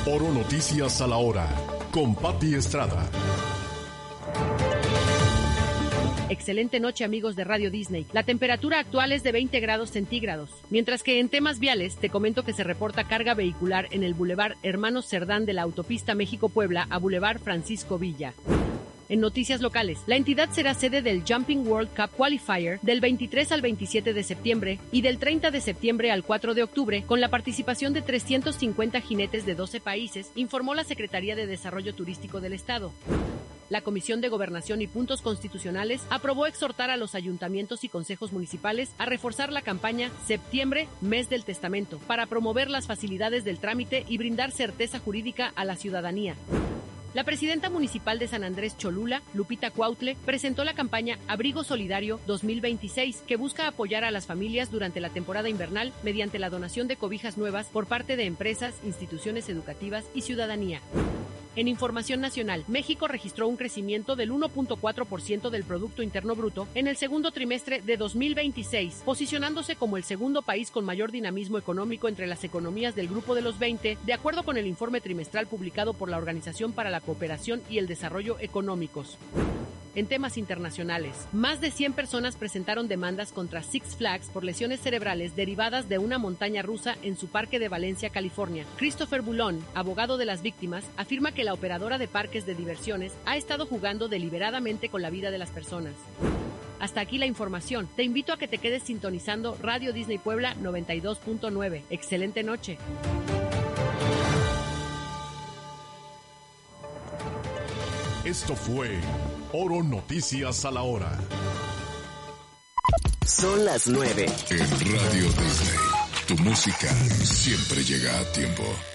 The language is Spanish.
Oro Noticias a la hora, con Pati Estrada. Excelente noche, amigos de Radio Disney. La temperatura actual es de 20 grados centígrados. Mientras que en temas viales, te comento que se reporta carga vehicular en el Boulevard Hermanos Cerdán de la autopista México-Puebla a Boulevard Francisco Villa. En noticias locales, la entidad será sede del Jumping World Cup Qualifier del 23 al 27 de septiembre y del 30 de septiembre al 4 de octubre, con la participación de 350 jinetes de 12 países, informó la Secretaría de Desarrollo Turístico del Estado. La Comisión de Gobernación y Puntos Constitucionales aprobó exhortar a los ayuntamientos y consejos municipales a reforzar la campaña Septiembre, Mes del Testamento, para promover las facilidades del trámite y brindar certeza jurídica a la ciudadanía. La presidenta municipal de San Andrés Cholula, Lupita Cuautle, presentó la campaña Abrigo Solidario 2026, que busca apoyar a las familias durante la temporada invernal mediante la donación de cobijas nuevas por parte de empresas, instituciones educativas y ciudadanía. En información nacional, México registró un crecimiento del 1.4% del Producto Interno Bruto en el segundo trimestre de 2026, posicionándose como el segundo país con mayor dinamismo económico entre las economías del Grupo de los 20, de acuerdo con el informe trimestral publicado por la Organización para la Cooperación y el Desarrollo Económicos. En temas internacionales, más de 100 personas presentaron demandas contra Six Flags por lesiones cerebrales derivadas de una montaña rusa en su parque de Valencia, California. Christopher Boulon, abogado de las víctimas, afirma que la operadora de parques de diversiones ha estado jugando deliberadamente con la vida de las personas. Hasta aquí la información. Te invito a que te quedes sintonizando Radio Disney Puebla 92.9. Excelente noche. Esto fue Oro Noticias a la hora. Son las 9. En Radio Disney, tu música siempre llega a tiempo.